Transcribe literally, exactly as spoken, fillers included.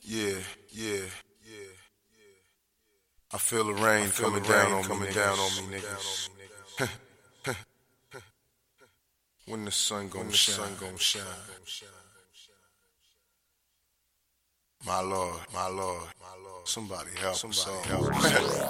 Yeah, yeah, yeah. I feel the rain feel coming, the rain down, on coming me, down on me, niggas. When the sun gon' when shine, the sun gon' shine. My Lord, my Lord, my Lord. Somebody help, somebody help.